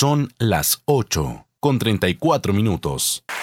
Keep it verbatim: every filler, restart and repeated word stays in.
Son las ocho con treinta y cuatro minutos.